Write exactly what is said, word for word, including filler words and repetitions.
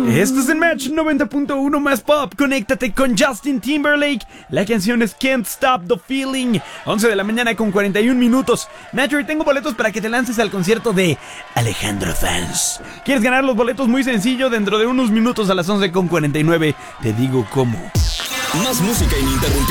Esto es el Match noventa punto uno más pop. Conéctate con Justin Timberlake. La canción es Can't Stop the Feeling. once de la mañana con cuarenta y un minutos. Nacho, y tengo boletos para que te lances al concierto de Alejandro Sanz. ¿Quieres ganar los boletos? Muy sencillo. Dentro de unos minutos a las once con cuarenta y nueve te digo cómo. Más música ininterrumpida.